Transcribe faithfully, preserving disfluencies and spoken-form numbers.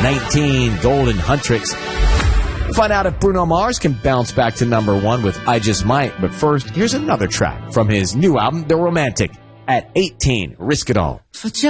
nineteen, Golden Huntrix. Find out if Bruno Mars can bounce back to number one with I Just Might. But first, here's another track from his new album, The Romantic. At eighteen, Risk It All.